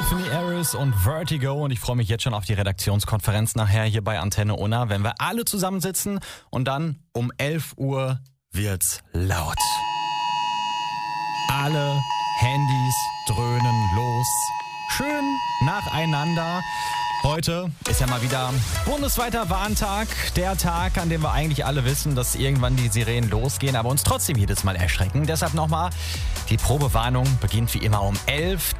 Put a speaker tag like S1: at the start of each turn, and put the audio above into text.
S1: Tiffany Harris und Vertigo und ich freue mich jetzt schon auf die Redaktionskonferenz nachher hier bei Antenne Unna, wenn wir alle zusammensitzen und dann um 11 Uhr wird's laut. Alle Handys dröhnen los. Schön nacheinander. Heute ist ja mal wieder bundesweiter Warntag. Der Tag, an dem wir eigentlich alle wissen, dass irgendwann die Sirenen losgehen, aber uns trotzdem jedes Mal erschrecken. Deshalb nochmal, die Probewarnung beginnt wie immer um 11.